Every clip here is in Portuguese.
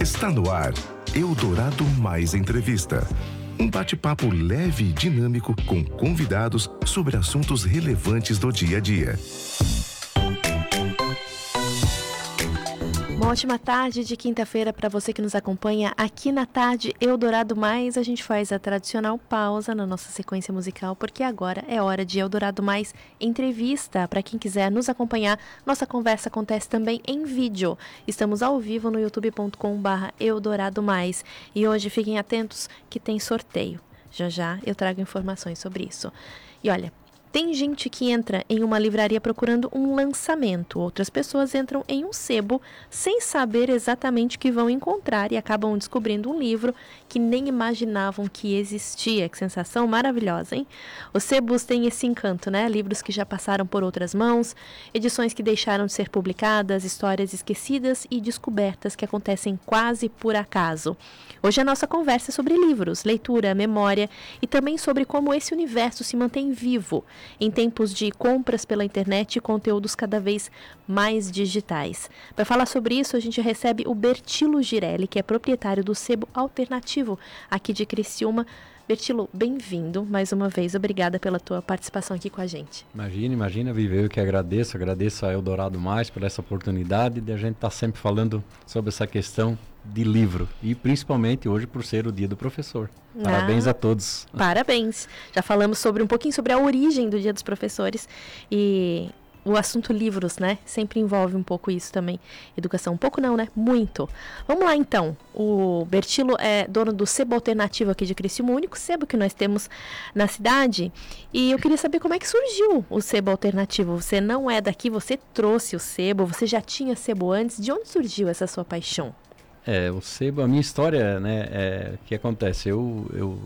Está no ar, Eldorado Mais Entrevista. Um bate-papo leve e dinâmico com convidados sobre assuntos relevantes do dia a dia. Uma ótima tarde de quinta-feira para você que nos acompanha aqui na Tarde Eldorado Mais. A gente faz a tradicional pausa na nossa sequência musical, porque agora é hora de Eldorado Mais Entrevista. Para quem quiser nos acompanhar, nossa conversa acontece também em vídeo. Estamos ao vivo no youtube.com/Eldorado Mais. E hoje fiquem atentos que tem sorteio. Já já eu trago informações sobre isso. E olha, tem gente que entra em uma livraria procurando um lançamento. Outras pessoas entram em um sebo sem saber exatamente o que vão encontrar e acabam descobrindo um livro que nem imaginavam que existia. Que sensação maravilhosa, hein? Os sebos têm esse encanto, né? Livros que já passaram por outras mãos, edições que deixaram de ser publicadas, histórias esquecidas e descobertas que acontecem quase por acaso. Hoje a nossa conversa é sobre livros, leitura, memória e também sobre como esse universo se mantém vivo em tempos de compras pela internet e conteúdos cada vez mais digitais. Para falar sobre isso, a gente recebe o Bertilo Girelli, que é proprietário do Sebo Alternativo aqui de Criciúma. Bertilo, bem-vindo mais uma vez. Obrigada pela tua participação aqui com a gente. Imagina, Vivi, eu que agradeço a Eldorado Mais por essa oportunidade de a gente estar sempre falando sobre essa questão de livro, e principalmente hoje por ser o Dia do Professor. Parabéns a todos. Parabéns. Já falamos um pouquinho sobre a origem do Dia dos Professores e o assunto livros, né? Sempre envolve um pouco isso também. Educação, um pouco não, né? Muito. Vamos lá, então. O Bertilo é dono do Sebo Alternativo aqui de Criciúma, o único sebo que nós temos na cidade. E eu queria saber como é que surgiu o Sebo Alternativo. Você não é daqui, você trouxe o sebo, você já tinha sebo antes. De onde surgiu essa sua paixão? O sebo, a minha história, né? O que acontece? Eu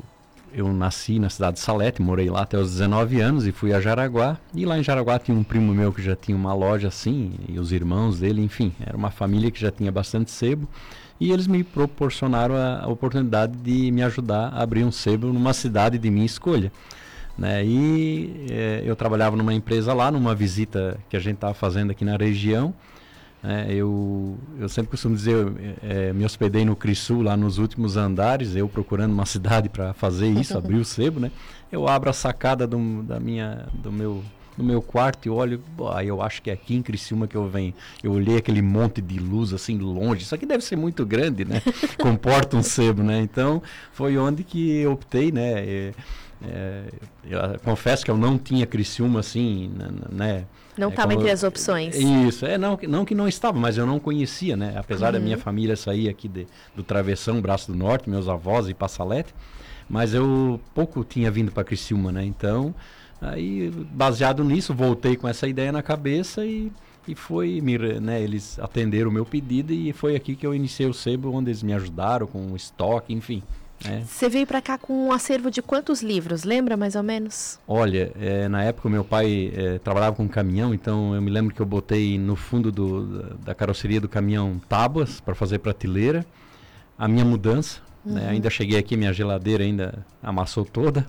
nasci na cidade de Salete, morei lá até os 19 anos e fui a Jaraguá. E lá em Jaraguá tinha um primo meu que já tinha uma loja assim, e os irmãos dele, enfim, era uma família que já tinha bastante sebo. E eles me proporcionaram a oportunidade de me ajudar a abrir um sebo numa cidade de minha escolha. Né? Eu trabalhava numa empresa lá, numa visita que a gente estava fazendo aqui na região. Eu sempre costumo dizer, me hospedei no Crisul, lá nos últimos andares, eu procurando uma cidade para fazer isso, abrir o sebo, né? Eu abro a sacada do meu quarto e olho, aí eu acho que é aqui em Criciúma que eu venho. Eu olhei aquele monte de luz assim longe, isso aqui deve ser muito grande, né? Comporta um sebo, né? Então foi onde que eu optei, né? Eu confesso que eu não tinha Criciúma assim, né? Não estava entre as opções. Isso, não que não estava, mas eu não conhecia, né? Apesar da minha família sair aqui do Travessão, Braço do Norte, meus avós e Passalete, mas eu pouco tinha vindo para Criciúma, né? Então, aí, baseado nisso, voltei com essa ideia na cabeça e foi, né? Eles atenderam o meu pedido e foi aqui que eu iniciei o sebo, onde eles me ajudaram com o estoque, enfim. Você veio para cá com um acervo de quantos livros? Lembra mais ou menos? Olha, na época o meu pai trabalhava com caminhão, então eu me lembro que eu botei no fundo da carroceria do caminhão tábuas para fazer prateleira. A minha mudança, né? Ainda cheguei aqui, minha geladeira ainda amassou toda.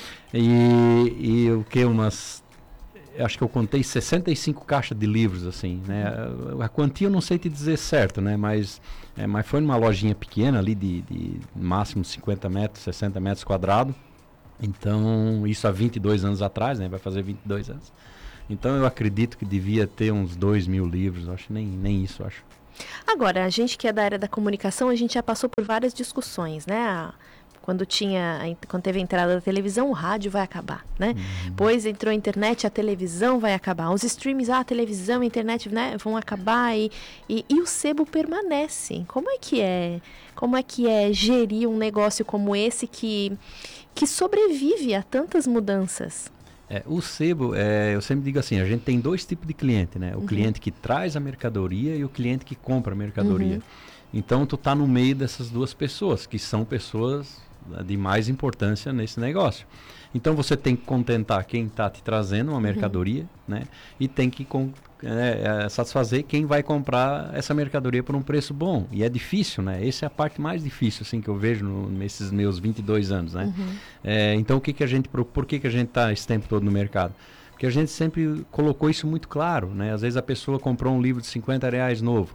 e o que acho que eu contei 65 caixas de livros, assim, né? A quantia eu não sei te dizer certo, né? Mas foi numa lojinha pequena ali de máximo 50 metros, 60 metros quadrados. Então, isso há 22 anos atrás, né? Vai fazer 22 anos. Então, eu acredito que devia ter uns 2.000 livros, acho, nem isso, acho. Agora, a gente que é da área da comunicação, a gente já passou por várias discussões, né? Quando teve a entrada da televisão, o rádio vai acabar, né? Depois entrou a internet, a televisão vai acabar. Os streams, a televisão, a internet, né, vão acabar e o sebo permanece. Como é que é gerir um negócio como esse que sobrevive a tantas mudanças? O sebo, eu sempre digo assim, a gente tem dois tipos de cliente, né? O cliente que traz a mercadoria e o cliente que compra a mercadoria. Então, tu tá no meio dessas duas pessoas, que são pessoas de mais importância nesse negócio. Então, você tem que contentar quem está te trazendo uma mercadoria, né? E tem que satisfazer quem vai comprar essa mercadoria por um preço bom. E é difícil, né? Essa é a parte mais difícil, assim, que eu vejo nesses meus 22 anos, né? Então, por que a gente está esse tempo todo no mercado? Porque a gente sempre colocou isso muito claro, né? Às vezes a pessoa comprou um livro de R$50 novo.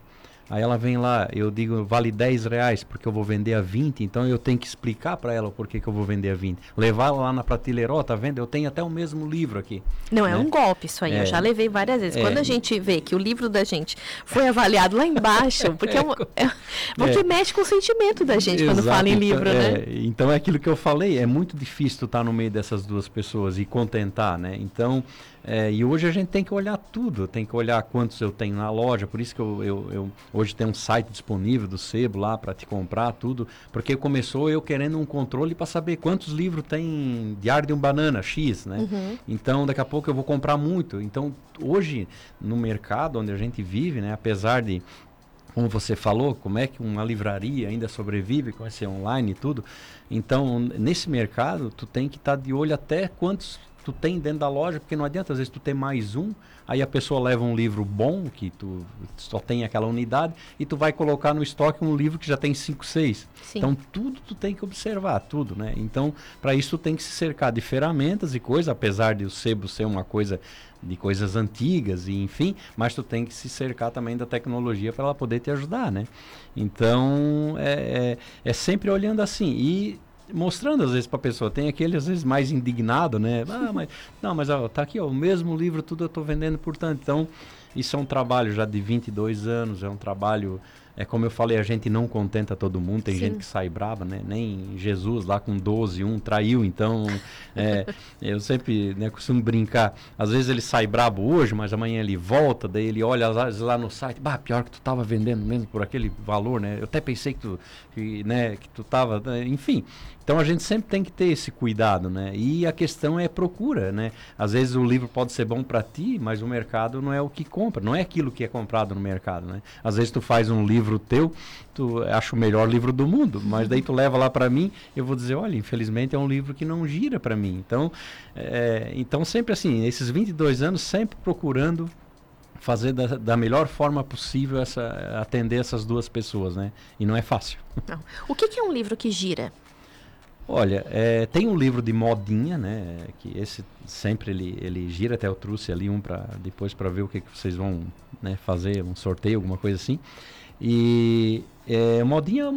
Aí ela vem lá, eu digo, vale R$10, porque eu vou vender a 20, então eu tenho que explicar para ela por que eu vou vender a 20. Levar ela lá na prateleira, ó, tá vendo? Eu tenho até o mesmo livro aqui. Não, né? é um golpe isso aí, eu já levei várias vezes. Quando a gente vê que o livro da gente foi avaliado lá embaixo, porque, porque mexe com o sentimento da gente quando fala em livro, né? Então é aquilo que eu falei, é muito difícil tu estar no meio dessas duas pessoas e contentar, né? Então, e hoje a gente tem que olhar tudo, tem que olhar quantos eu tenho na loja, por isso que eu hoje tem um site disponível do sebo lá para te comprar tudo, porque começou eu querendo um controle para saber quantos livros tem Diário de um Banana, X, né? Então daqui a pouco eu vou comprar muito. Então hoje no mercado onde a gente vive, né, apesar de, como você falou, como é que uma livraria ainda sobrevive com esse online e tudo, então nesse mercado tu tem que estar de olho até quantos tu tem dentro da loja, porque não adianta às vezes tu ter mais um, aí a pessoa leva um livro bom, que tu só tem aquela unidade, e tu vai colocar no estoque um livro que já tem 5, 6. Sim. Então tudo tu tem que observar, tudo, né? Então para isso tu tem que se cercar de ferramentas e coisas, apesar de o sebo ser uma coisa de coisas antigas, e enfim, mas tu tem que se cercar também da tecnologia para ela poder te ajudar, né? Então é sempre olhando assim, e mostrando às vezes para a pessoa, tem aquele às vezes mais indignado, né? Mas ó, tá aqui, ó, o mesmo livro, tudo eu estou vendendo por tanto. Então, isso é um trabalho já de 22 anos, é um trabalho, como eu falei, a gente não contenta todo mundo, tem gente que sai brava, né? Nem Jesus lá com 12, traiu, então eu sempre, né, costumo brincar, às vezes ele sai brabo hoje, mas amanhã ele volta, daí ele olha lá no site, pior que tu estava vendendo mesmo por aquele valor, né? Eu até pensei que tu estava, enfim. Então a gente sempre tem que ter esse cuidado, né? E a questão é procura, né? Às vezes o livro pode ser bom para ti, mas o mercado não é o que compra, não é aquilo que é comprado no mercado, né? Às vezes tu faz um livro teu, tu acha o melhor livro do mundo, mas daí tu leva lá para mim, eu vou dizer, olha, infelizmente é um livro que não gira para mim. Então sempre assim, esses 22 anos sempre procurando fazer da melhor forma possível atender essas duas pessoas, né? E não é fácil. Não. O que é um livro que gira? Olha, tem um livro de modinha, né? Que esse sempre ele gira, até eu trouxe ali um para depois para ver o que vocês vão, né, fazer, um sorteio, alguma coisa assim. E modinha,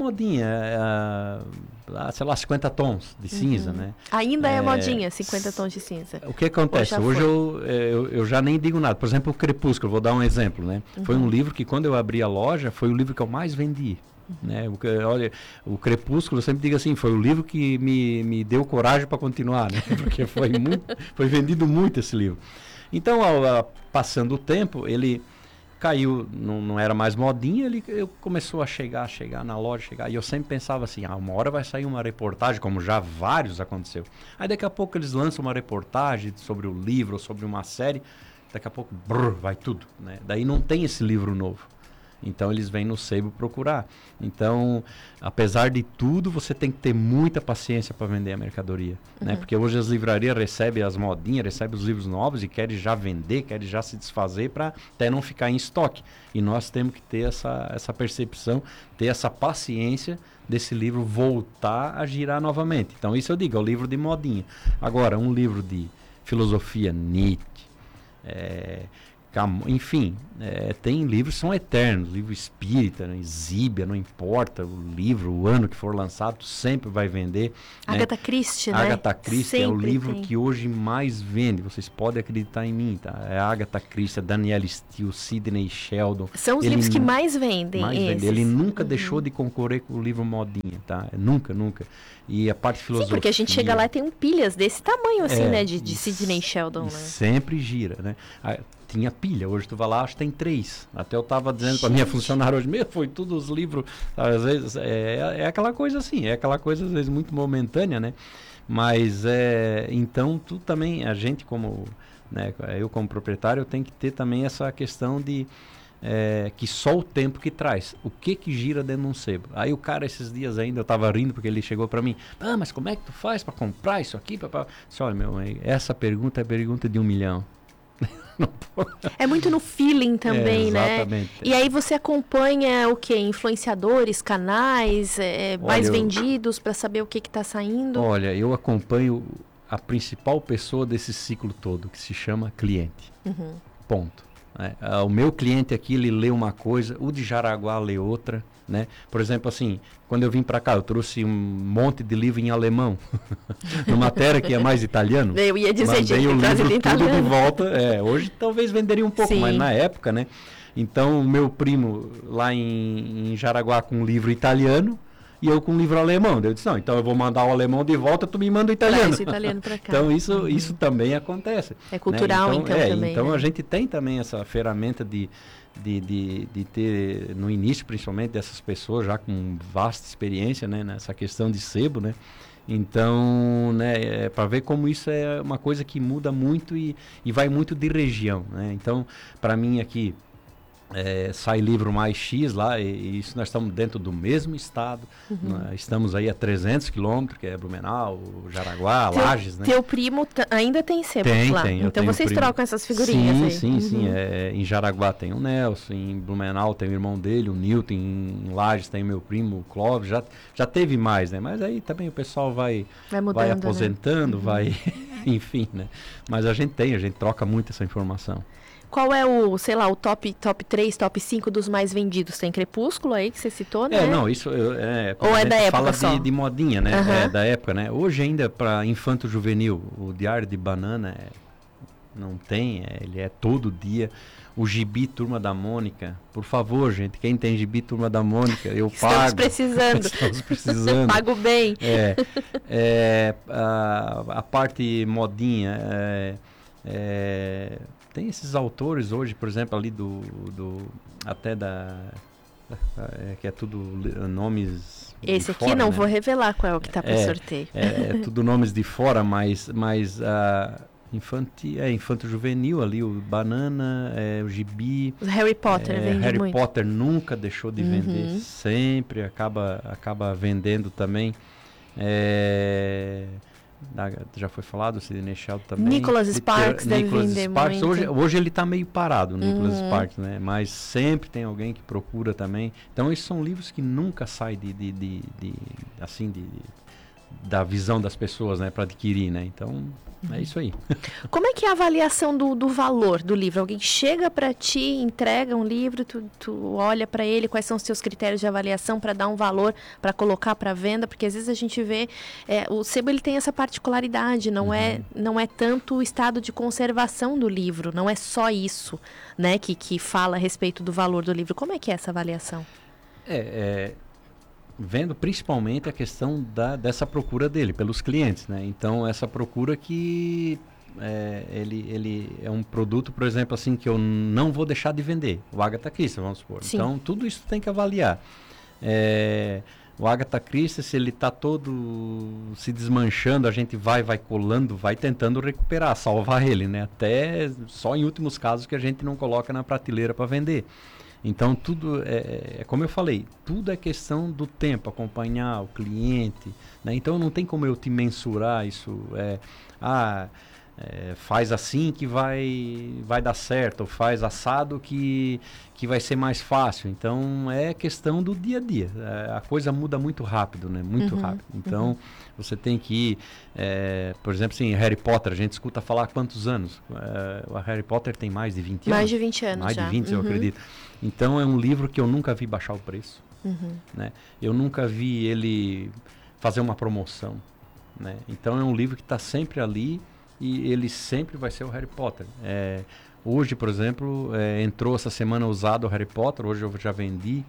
sei lá, 50 tons de cinza, né? Ainda é modinha, 50 tons de cinza. O que acontece? Hoje eu já nem digo nada. Por exemplo, o Crepúsculo, vou dar um exemplo, né? Foi um livro que quando eu abri a loja, foi o livro que eu mais vendi. Né? Olha, o Crepúsculo, eu sempre digo assim, foi o livro que me deu coragem para continuar, né? Porque foi vendido muito esse livro. Então, passando o tempo, ele caiu, não era mais modinha, ele começou a chegar na loja, e eu sempre pensava assim, uma hora vai sair uma reportagem, como já vários aconteceu. Aí daqui a pouco eles lançam uma reportagem sobre o livro, ou sobre uma série, daqui a pouco, vai tudo, né? Daí não tem esse livro novo. Então eles vêm no sebo procurar. Então, apesar de tudo, você tem que ter muita paciência para vender a mercadoria, né? Porque hoje as livrarias recebem as modinhas, recebem os livros novos e querem já vender, querem já se desfazer para até não ficar em estoque. E nós temos que ter essa percepção, ter essa paciência desse livro voltar a girar novamente. Então isso eu digo, é o livro de modinha. Agora, um livro de filosofia, Nietzsche, enfim, tem livros que são eternos, livro espírita, né? Zíbia, não importa o livro, o ano que for lançado, sempre vai vender. Agatha Christie, né? Agatha Christie é o livro tem. que hoje mais vende, vocês podem acreditar em mim, tá? É Agatha Christie, Danielle Steele, Sidney Sheldon. São os livros que mais vendem. Ele nunca deixou de concorrer com o livro modinha, tá? Nunca. E a parte filosófica. Sim, porque a gente chega lá e tem pilhas desse tamanho, assim, né? De Sidney Sheldon, né? Sempre gira, né? Tinha pilha, hoje tu vai lá, acho que tem 3. Até eu estava dizendo para minha funcionária hoje mesmo, foi tudo os livros, às vezes, é aquela coisa assim, é aquela coisa às vezes muito momentânea, né? Mas, então, tu também, a gente como, né, eu como proprietário, eu tenho que ter também essa questão de, que só o tempo que traz, o que gira dentro de um sebo. Aí o cara, esses dias ainda, eu estava rindo porque ele chegou para mim, mas como é que tu faz para comprar isso aqui? Disse, olha, essa pergunta é a pergunta de 1 milhão. É muito no feeling também, exatamente. Né? E aí você acompanha o quê? Influenciadores, canais, mais vendidos para saber o que está saindo? Olha, eu acompanho a principal pessoa desse ciclo todo, que se chama cliente. Ponto. né? O meu cliente aqui, ele lê uma coisa, o de Jaraguá lê outra, né? Por exemplo, assim, quando eu vim para cá, eu trouxe um monte de livro em alemão, numa terra que é mais italiano. Eu ia dizer, mandei o livro tudo italiano. de volta. Hoje talvez venderia um pouco, mas na época, né? Então, o meu primo lá em Jaraguá com um livro italiano, e eu com um livro alemão. Eu disse, não, então eu vou mandar o alemão de volta, tu me manda o italiano. Traz o italiano para cá. Então isso também acontece. É cultural, né? então também. Então né? a gente tem também essa ferramenta de ter, no início principalmente, dessas pessoas já com vasta experiência, né, nessa questão de sebo, né? Então, né, para ver como isso é uma coisa que muda muito e vai muito de região, né? Então, para mim aqui, sai livro mais X lá, e isso nós estamos dentro do mesmo estado, estamos aí a 300 quilômetros, que é Blumenau, Jaraguá, Lages, né? Teu primo ainda tem sebo lá? Tem, então vocês trocam essas figurinhas aí? Sim. Em Jaraguá tem o Nelson, em Blumenau tem o irmão dele, o Newton, em Lages tem o meu primo, o Clóvis, já teve mais, né? Mas aí também o pessoal vai mudando, aposentando, né? vai, enfim, né? Mas a gente troca muito essa informação. Qual é o, sei lá, o top 3, top 5 dos mais vendidos? Tem Crepúsculo aí, que você citou, né? Não, isso Ou é da época fala só? de modinha, né? Da época, né? Hoje ainda para infanto juvenil, o Diário de Banana não tem, ele é todo dia. O Gibi Turma da Mônica, por favor, gente, quem tem Gibi Turma da Mônica, eu pago. Estamos precisando. Pago bem. A parte modinha, tem esses autores hoje, por exemplo, ali até que é tudo nomes esse aqui fora, não né? vou revelar qual é o que está para sorteio. Tudo nomes de fora, mas infanto juvenil ali, o Banana, o Gibi. O Harry Potter vende Harry muito. Potter nunca deixou de vender, sempre acaba vendendo também. Já foi falado, o Sidney Sheldon também. Nicholas Sparks deve vender muito. Hoje ele está meio parado, o Nicholas Sparks, né? Mas sempre tem alguém que procura também. Então esses são livros que nunca saem da visão das pessoas, né, para adquirir, né? Então é isso aí. Como é que é a avaliação do valor do livro? Alguém chega para ti, entrega um livro, tu olha para ele, quais são os teus critérios de avaliação para dar um valor, para colocar para venda? Porque às vezes a gente vê, o sebo ele tem essa particularidade, não é tanto o estado de conservação do livro, não é só isso, né, que fala a respeito do valor do livro. Como é que é essa avaliação? Vendo principalmente a questão dessa procura dele, pelos clientes, né? Então, essa procura que ele é um produto, por exemplo, assim, que eu não vou deixar de vender. O Agatha Christie, vamos supor. Sim. Então, tudo isso tem que avaliar. O Agatha Christie, se ele está todo se desmanchando, a gente vai colando, vai tentando recuperar, salvar ele, né? Até só em últimos casos que a gente não coloca na prateleira para vender. Então, tudo como eu falei, tudo é questão do tempo, acompanhar o cliente, né? Então, não tem como eu te mensurar isso, faz assim que vai dar certo, ou faz assado que vai ser mais fácil. Então, é questão do dia a dia. A coisa muda muito rápido, né? Muito rápido. Então, você tem que ir, por exemplo, assim, Harry Potter, a gente escuta falar há quantos anos? O Harry Potter tem mais de 20 anos. Mais de 20 anos mais já. Mais de 20, eu acredito. Então, é um livro que eu nunca vi baixar o preço. Né? Eu nunca vi ele fazer uma promoção. Né? Então, é um livro que está sempre ali e ele sempre vai ser o Harry Potter. Hoje, por exemplo, entrou essa semana usado o Harry Potter, hoje eu já vendi.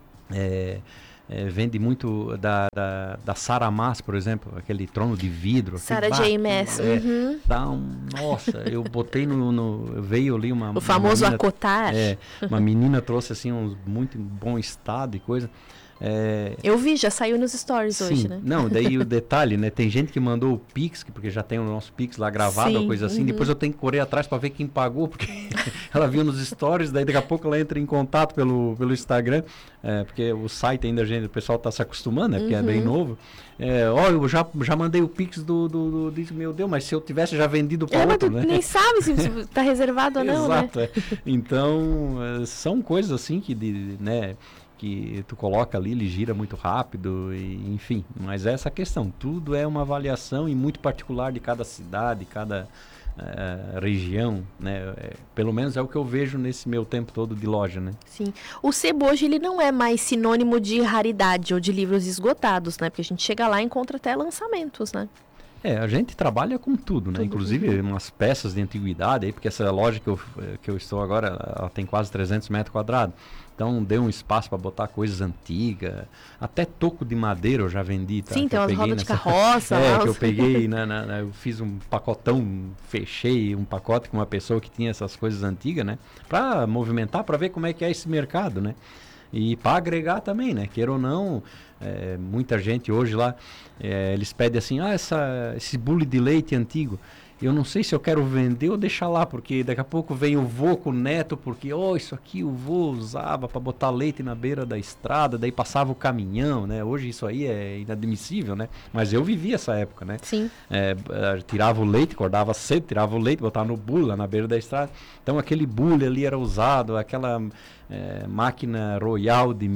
Vende muito da Sarah Maas, por exemplo, aquele trono de vidro. Sarah J. Maas. Nossa, eu botei veio ali uma... O famoso menina, acotar. Uma menina trouxe assim muito bom estado e coisa. Eu vi, já saiu nos stories hoje, né? Não, daí o detalhe, né? Tem gente que mandou o Pix, porque já tem o nosso Pix lá gravado, uma coisa assim. Depois eu tenho que correr atrás para ver quem pagou, porque ela viu nos stories, daí daqui a pouco ela entra em contato pelo Instagram, porque o site ainda o pessoal está se acostumando, né? Porque é bem novo. Eu já mandei o Pix disse, meu Deus, mas se eu tivesse já vendido para outro, né? Nem sabe se está reservado ou não, Exato, né? Então, são coisas assim que tu coloca ali, ele gira muito rápido, enfim. Mas essa questão, tudo é uma avaliação e muito particular de cada cidade, região, né? Pelo menos é o que eu vejo nesse meu tempo todo de loja, né? Sim. O sebo hoje ele não é mais sinônimo de raridade ou de livros esgotados, né? Porque a gente chega lá e encontra até lançamentos, né? A gente trabalha com tudo, né? Inclusive umas peças de antiguidade, aí, porque essa loja que eu estou agora, ela tem quase 300 metros quadrados. Então deu um espaço para botar coisas antigas, até toco de madeira eu já vendi. Tá? Sim, tem umas rodas de carroça. Que eu peguei, eu fiz um pacotão, fechei um pacote com uma pessoa que tinha essas coisas antigas, né? Para movimentar, para ver como é que é esse mercado, né? E para agregar também, né? Queira ou não, muita gente hoje lá, eles pedem assim, esse bule de leite antigo. Eu não sei se eu quero vender ou deixar lá, porque daqui a pouco vem o vô com o neto, porque isso aqui o vô usava para botar leite na beira da estrada, daí passava o caminhão, né? Hoje isso aí é inadmissível, né? Mas eu vivi essa época, né? Sim. Tirava o leite, acordava cedo, tirava o leite, botava no bule lá na beira da estrada. Então aquele bule ali era usado, aquela máquina Royal de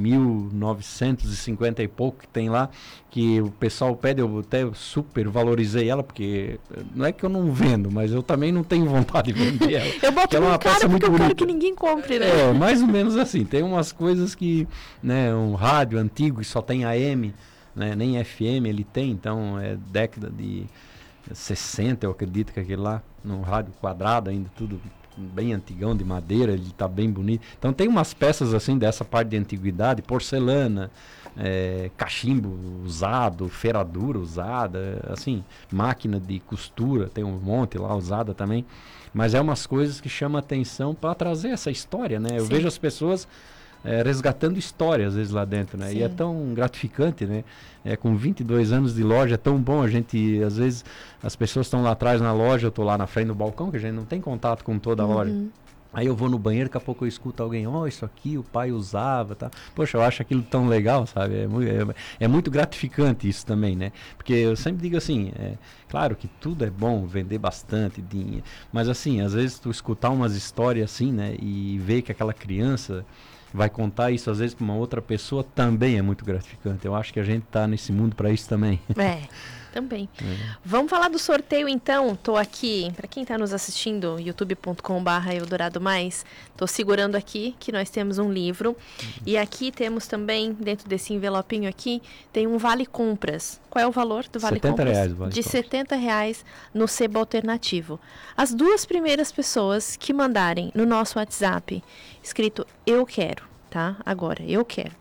1950 e pouco que tem lá, que o pessoal pede, eu até super valorizei ela, porque não é que eu não vendo, mas eu também não tenho vontade de vender ela. Eu boto uma peça muito porque eu bonita. quero que ninguém compre, né? Mais ou menos assim. Tem umas coisas que, né, um rádio antigo que só tem AM, né, nem FM ele tem, então é década de 60, eu acredito que aquele lá, no rádio quadrado ainda, tudo bem antigão, de madeira, ele tá bem bonito. Então tem umas peças assim dessa parte de antiguidade, porcelana, cachimbo usado, ferradura usada, assim, máquina de costura, tem um monte lá usada também. Mas é umas coisas que chamam a atenção para trazer essa história, né? Eu vejo as pessoas resgatando história às vezes lá dentro, né? Sim. E é tão gratificante, né? Com 22 anos de loja é tão bom, às vezes as pessoas estão lá atrás na loja, eu estou lá na frente do balcão, que a gente não tem contato com toda a loja. Aí eu vou no banheiro, daqui a pouco eu escuto alguém, isso aqui o pai usava, tá? Poxa, eu acho aquilo tão legal, sabe? É muito gratificante isso também, né? Porque eu sempre digo assim, claro que tudo é bom, vender bastante dinheiro, mas assim, às vezes tu escutar umas histórias assim, né? E ver que aquela criança vai contar isso às vezes para uma outra pessoa, também é muito gratificante. Eu acho que a gente está nesse mundo para isso também. Também. Vamos falar do sorteio então. Tô aqui, para quem está nos assistindo, youtube.com/Eldorado Mais, tô segurando aqui que nós temos um livro e aqui temos também, dentro desse envelopinho aqui, tem um vale compras. Qual é o valor do vale compras? R$70 vale de R$70 no sebo alternativo. As duas primeiras pessoas que mandarem no nosso WhatsApp escrito eu quero, tá? Agora, eu quero.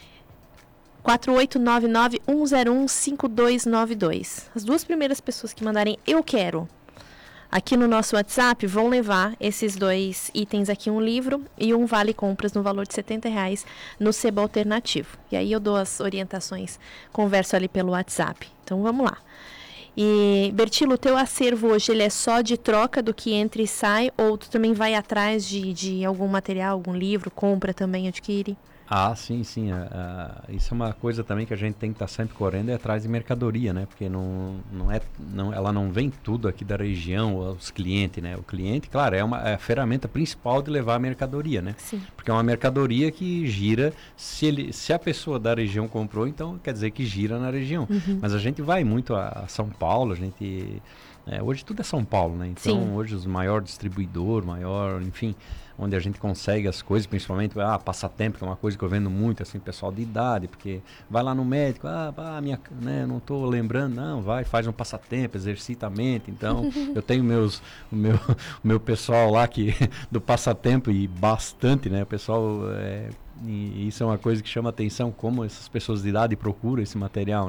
4899-101-5292. As duas primeiras pessoas que mandarem eu quero aqui no nosso WhatsApp vão levar esses dois itens aqui, um livro e um vale compras no valor de R$70 no sebo alternativo. E aí eu dou as orientações, converso ali pelo WhatsApp. Então vamos lá. E Bertilo, o teu acervo hoje ele é só de troca do que entra e sai, ou tu também vai atrás de algum material, algum livro, compra também, adquire? Sim. Isso é uma coisa também que a gente tem que estar sempre correndo, atrás de mercadoria, né? Porque ela não vem tudo aqui da região, os clientes, né? O cliente, claro, é a ferramenta principal de levar a mercadoria, né? Sim. Porque é uma mercadoria que gira, se a pessoa da região comprou, então quer dizer que gira na região. Mas a gente vai muito a São Paulo, hoje tudo é São Paulo, né? Então, Sim. Hoje os maior distribuidor, enfim, onde a gente consegue as coisas, principalmente, passatempo, que é uma coisa que eu vendo muito, assim, pessoal de idade, porque vai lá no médico, não estou lembrando, não, vai, faz um passatempo, exercita a mente. Então, eu tenho o meu pessoal lá do passatempo, e bastante, né? O pessoal, e isso é uma coisa que chama atenção, como essas pessoas de idade procuram esse material.